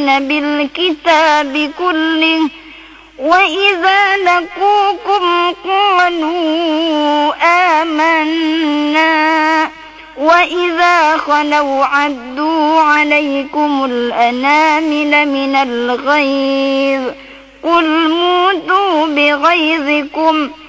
يؤمنون بالكتاب كله وإذا لقوكم قالوا آمنا وإذا خلوا عدوا عليكم الأنامل من الغيظ قل موتوا بغيظكم